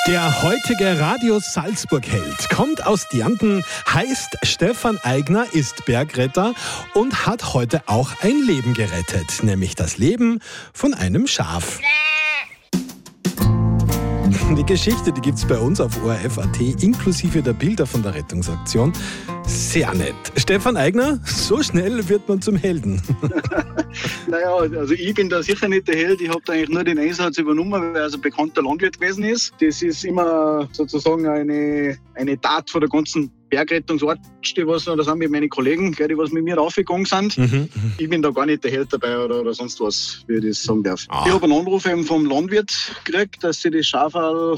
Der heutige Radio Salzburg-Held kommt aus Dianten, heißt Stefan Aigner, ist Bergretter und hat heute auch ein Leben gerettet, nämlich das Leben von einem Schaf. Die Geschichte, die gibt es bei uns auf ORF.at, inklusive der Bilder von der Rettungsaktion. Sehr nett. Stefan Aigner, so schnell wird man zum Helden. Naja, also ich bin da sicher nicht der Held. Ich habe da eigentlich nur den Einsatz übernommen, weil er also ein bekannter Landwirt gewesen ist. Das ist immer sozusagen eine Tat von der ganzen Bergrettungsort, was da sind mit meinen Kollegen, die was mit mir raufgegangen sind. Ich bin da gar nicht der Held dabei oder sonst was, wie ich das sagen darf. Ich habe einen Anruf eben vom Landwirt gekriegt, dass sie das Schafal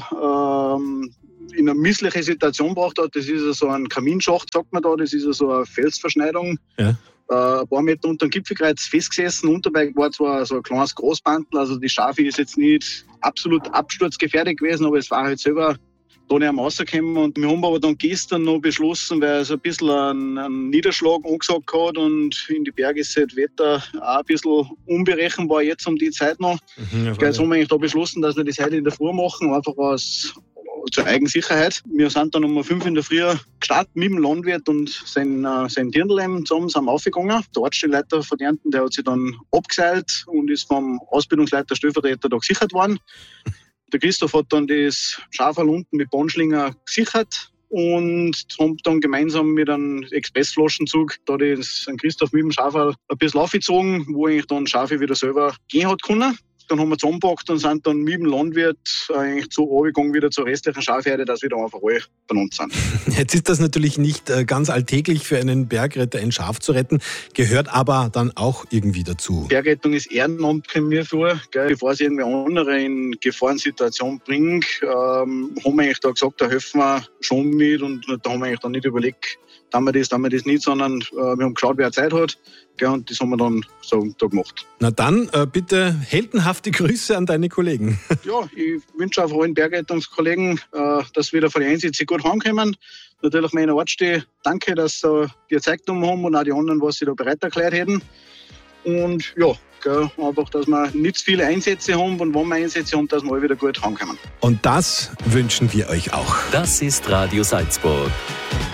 in eine missliche Situation gebracht hat. Das ist so ein Kaminschacht, sagt man da, das ist so eine Felsverschneidung. Ja. Ein paar Meter unter dem Gipfelkreuz festgesessen. Unterbei war zwar so ein kleines Großbandel, also die Schafe ist jetzt nicht absolut absturzgefährdet gewesen, aber es war halt selber da nicht am rausgekommen. Und wir haben aber dann gestern noch beschlossen, weil es ein bisschen einen Niederschlag angesagt hat und in die Berge ist das Wetter auch ein bisschen unberechenbar jetzt um die Zeit noch. Jetzt haben wir eigentlich da beschlossen, dass wir das heute in der Früh machen, einfach zur Eigensicherheit. Wir sind dann um 5 in der Früh gestartet mit dem Landwirt und sein Dirndl zusammen sind wir aufgegangen. Der Ortsstellleiter von Dianten, der hat sich dann abgeseilt und ist vom Ausbildungsleiter Stellvertreter da gesichert worden. Der Christoph hat dann das Schafal unten mit Bandschlinger gesichert und haben dann gemeinsam mit einem Expressflaschenzug da den Christoph mit dem Schafal ein bisschen aufgezogen, wo eigentlich dann Schafe wieder selber gehen hat können. Dann haben wir zusammengepackt und sind dann mit dem Landwirt eigentlich so runtergegangen wieder zur restlichen Schafherde, dass wir da einfach alle benannt sind. Jetzt ist das natürlich nicht ganz alltäglich für einen Bergretter, ein Schaf zu retten, gehört aber dann auch irgendwie dazu. Bergrettung ist Ehrenamt, kommt mir vor. Bevor es irgendwie andere in Gefahrensituation bringt, haben wir eigentlich da gesagt, da helfen wir schon mit und da haben wir eigentlich dann nicht überlegt, tun wir das nicht, sondern wir haben geschaut, wer Zeit hat. Und das haben wir dann so da gemacht. Na dann bitte heldenhafte Grüße an deine Kollegen. Ja, ich wünsche auch allen Bergrettungskollegen, dass wir wieder von den Einsätzen gut heimkommen. Natürlich meine Ortsstelle, danke, dass sie die Zeit genommen haben und auch die anderen, was sie da bereit erklärt hätten. Und ja, einfach, dass wir nicht zu viele Einsätze haben und wenn wir Einsätze haben, dass wir alle wieder gut heimkommen. Und das wünschen wir euch auch. Das ist Radio Salzburg.